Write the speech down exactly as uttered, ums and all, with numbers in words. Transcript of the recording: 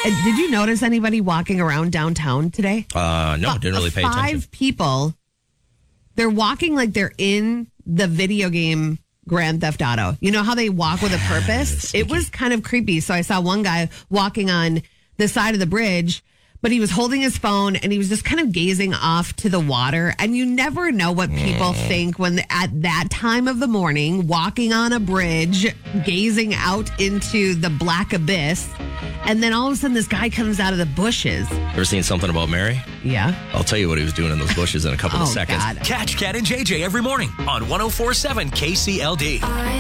Uh, did you notice anybody walking around downtown today? Uh, no, didn't really pay attention. Five people. They're walking like they're in the video game Grand Theft Auto. You know how they walk with a purpose? It was kind of creepy. So I saw one guy walking on the side of the bridge, but he was holding his phone and he was just kind of gazing off to the water. And you never know what people mm. think when at that time of the morning, walking on a bridge, gazing out into the black abyss. And then all of a sudden, this guy comes out of the bushes. Ever seen Something About Mary? Yeah. I'll tell you what he was doing in those bushes in a couple oh, of seconds. God. Catch Cat and J J every morning on one oh four point seven K C L D. I